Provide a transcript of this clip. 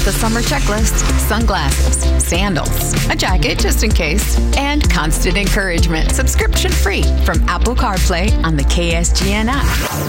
the summer checklist, sunglasses, sandals, a jacket just in case, and constant encouragement, subscription free from Apple CarPlay on the KSGN app.